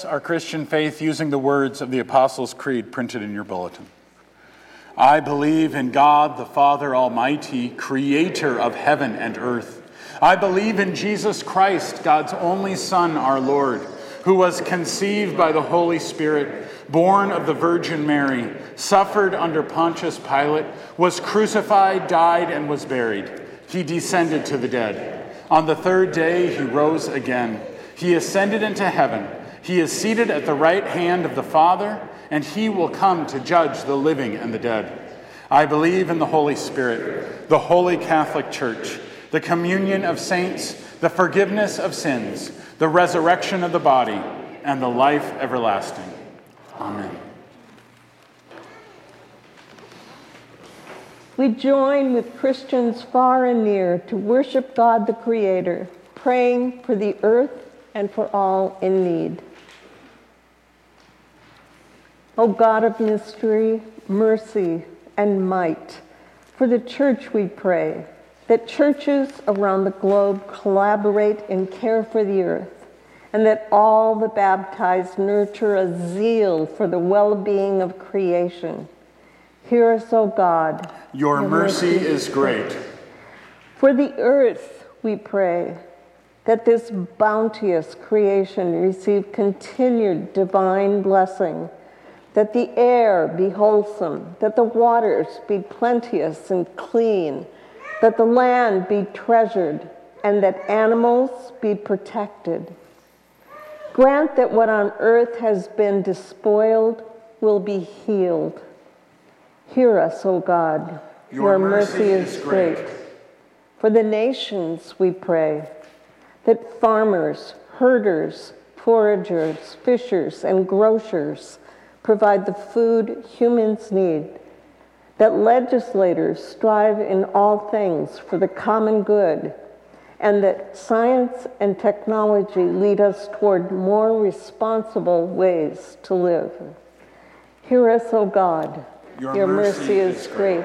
Our Christian faith using the words of the Apostles' Creed printed in your bulletin. I believe in God, the Father Almighty, creator of heaven and earth. I believe in Jesus Christ, God's only Son, our Lord, who was conceived by the Holy Spirit, born of the Virgin Mary, suffered under Pontius Pilate, was crucified, died, and was buried. He descended to the dead. On the third day, he rose again. He ascended into heaven. He is seated at the right hand of the Father, and he will come to judge the living and the dead. I believe in the Holy Spirit, the Holy Catholic Church, the communion of saints, the forgiveness of sins, the resurrection of the body, and the life everlasting. Amen. We join with Christians far and near to worship God the Creator, praying for the earth and for all in need. O God of mystery, mercy, and might, for the Church we pray, that churches around the globe collaborate in care for the earth, and that all the baptized nurture a zeal for the well-being of creation. Hear us, O God. Your mercy is great. For the earth we pray, that this bounteous creation receive continued divine blessing, that the air be wholesome, that the waters be plenteous and clean, that the land be treasured, and that animals be protected. Grant that what on earth has been despoiled will be healed. Hear us, O God. Your mercy is great. For the nations we pray, that farmers, herders, foragers, fishers, and grocers provide the food humans need, that legislators strive in all things for the common good, and that science and technology lead us toward more responsible ways to live. Hear us, O God. Your mercy is great.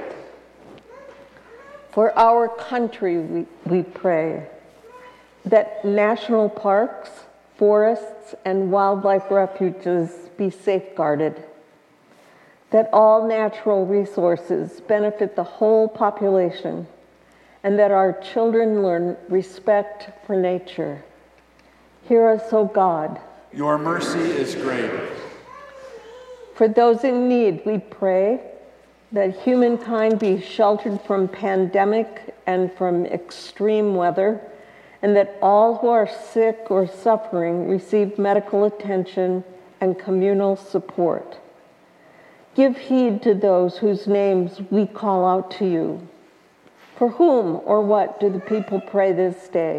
For our country we pray, that national parks, forests, and wildlife refuges be safeguarded, that all natural resources benefit the whole population, and that our children learn respect for nature. Hear us, O God. Your mercy is great. For those in need, we pray that humankind be sheltered from pandemic and from extreme weather, and that all who are sick or suffering receive medical attention and communal support. Give heed to those whose names we call out to you. For whom or what do the people pray this day?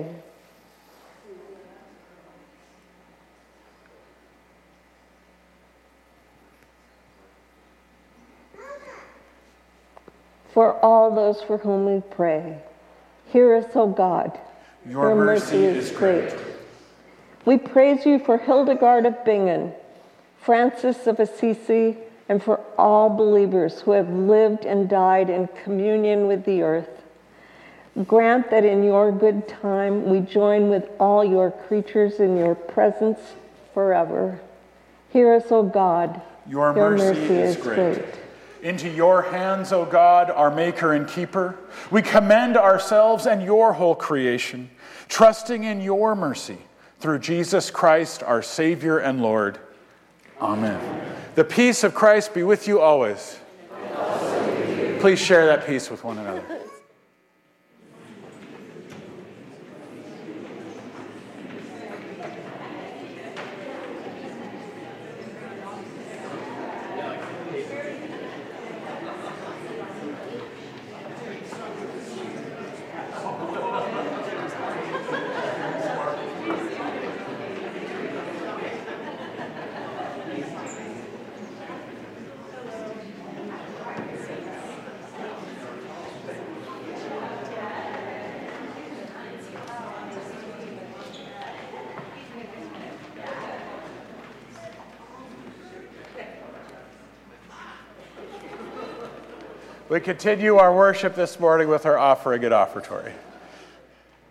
For all those for whom we pray, hear us, O God. Your mercy is great. We praise you for Hildegard of Bingen, Francis of Assisi, and for all believers who have lived and died in communion with the earth. Grant that in your good time we join with all your creatures in your presence forever. Hear us, O God. Your mercy is great. Into your hands, O God, our maker and keeper, we commend ourselves and your whole creation, trusting in your mercy through Jesus Christ, our Savior and Lord. Amen. The peace of Christ be with you always. Please share that peace with one another. We continue our worship this morning with our offering and offertory.